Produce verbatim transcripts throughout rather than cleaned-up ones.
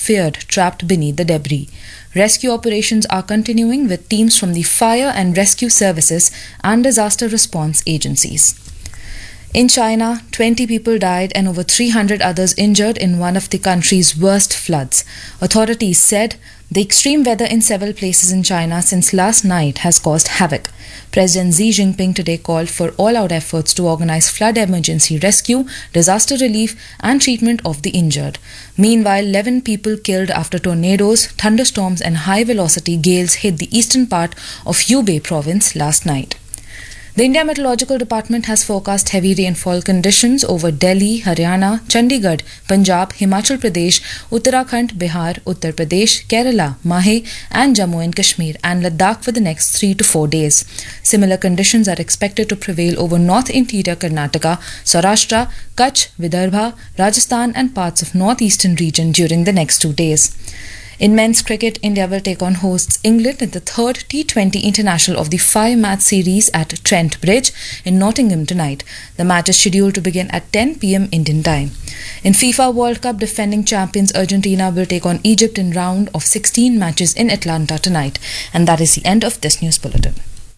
feared trapped beneath the debris. Rescue operations are continuing with teams from the fire and rescue services and disaster response agencies. In China, twenty people died and over three hundred others injured in one of the country's worst floods. Authorities said the extreme weather in several places in China since last night has caused havoc. President Xi Jinping today called for all-out efforts to organize flood emergency rescue, disaster relief and treatment of the injured. Meanwhile, eleven people killed after tornadoes, thunderstorms and high-velocity gales hit the eastern part of Hubei province last night. The India Meteorological Department has forecast heavy rainfall conditions over Delhi, Haryana, Chandigarh, Punjab, Himachal Pradesh, Uttarakhand, Bihar, Uttar Pradesh, Kerala, Mahe and Jammu and Kashmir and Ladakh for the next three to four days. Similar conditions are expected to prevail over North Interior Karnataka, Saurashtra, Kutch, Vidarbha, Rajasthan and parts of northeastern region during the next two days. In men's cricket, India will take on hosts England in the third T twenty International of the five-match series at Trent Bridge in Nottingham tonight. The match is scheduled to begin at ten p m Indian time. In FIFA World Cup, defending champions Argentina will take on Egypt in round of sixteen matches in Atlanta tonight. And that is the end of this news bulletin.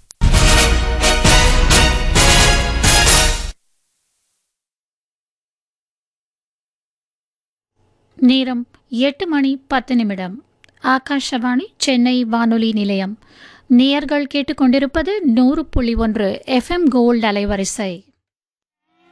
நேரம் எட்டு மணி பத்து நிமிடம். ஆகாஷவாணி சென்னை வானொலி நிலையம். நேயர்கள் கேட்டுக்கொண்டிருப்பது நூறு புள்ளி ஒன்று எஃப்எம் கோல்டு அலைவரிசை.